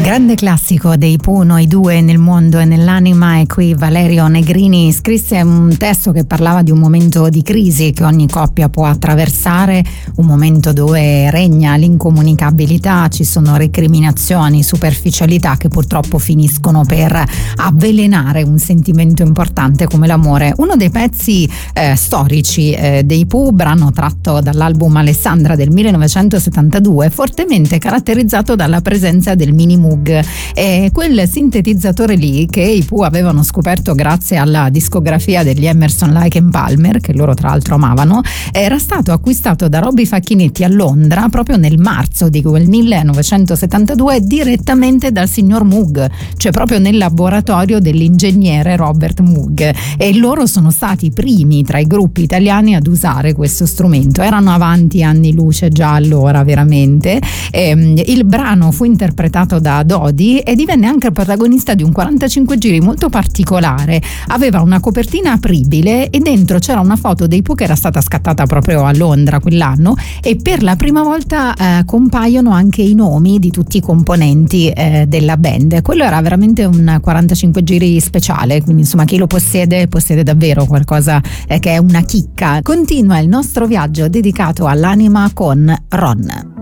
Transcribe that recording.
Grande classico dei Pooh, Noi due nel mondo e nell'anima, e qui Valerio Negrini scrisse un testo che parlava di un momento di crisi che ogni coppia può attraversare, un momento dove regna l'incomunicabilità, ci sono recriminazioni, superficialità che purtroppo finiscono per avvelenare un sentimento importante come l'amore. Uno dei pezzi storici dei Pooh, brano tratto dall'album Alessandra del 1972, fortemente caratterizzato dalla presenza del Mini Moog, quel sintetizzatore lì che i Pooh avevano scoperto grazie alla discografia degli Emerson, Lake and Palmer, che loro tra l'altro amavano. Era stato acquistato da Robby Facchinetti a Londra proprio nel marzo di quel 1972 direttamente dal signor Moog, cioè proprio nel laboratorio dell'ingegnere Robert Moog, e loro sono stati i primi tra i gruppi italiani ad usare questo strumento. Erano avanti anni luce già allora, veramente. Il brano fu interpretato da Dodi e divenne anche protagonista di un 45 giri molto particolare. Aveva una copertina apribile e dentro c'era una foto dei Pooh che era stata scattata proprio a Londra quell'anno, e per la prima volta compaiono anche i nomi di tutti i componenti della band. Quello era veramente un 45 giri speciale, quindi insomma chi lo possiede davvero qualcosa che è una chicca. Continua il nostro viaggio dedicato all'anima con Ron.